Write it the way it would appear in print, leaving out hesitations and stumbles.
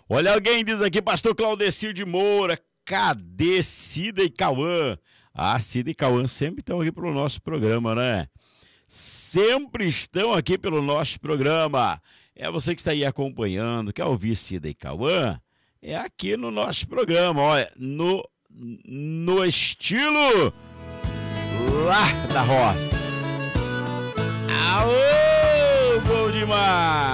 Olha, alguém diz aqui, pastor Claudecir de Moura, cadê Cida e Cauã? Ah, Cida e Cauã sempre estão aqui pelo nosso programa, né? Sempre estão aqui pelo nosso programa. É você que está aí acompanhando, quer ouvir Cida e Cauã? É aqui no nosso programa, olha, no estilo lá da roça. Aô, bom demais!